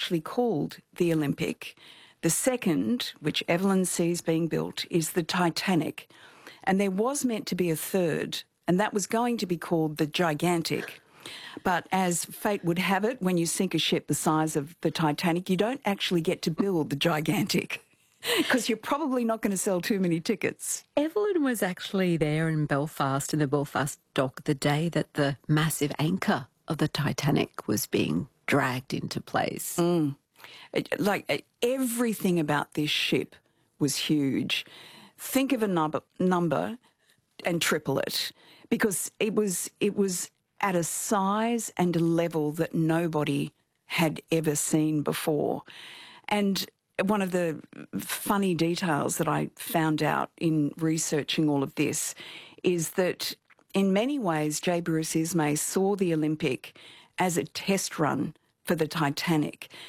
actually called the Olympic. The second, which Evelyn sees being built, is the Titanic. And there was meant to be a third, and that was going to be called the Gigantic. But as fate would have it, when you sink a ship the size of the Titanic, you don't actually get to build the Gigantic because you're probably not going to sell too many tickets. Evelyn was actually there in Belfast, in the Belfast dock, the day that the massive anchor of the Titanic was being dragged into place. Everything about this ship was huge. Think of a number and triple it, because it was at a size and a level that nobody had ever seen before. And one of the funny details that I found out in researching all of this is that in many ways J. Bruce Ismay saw the Olympic as a test run for the Titanic.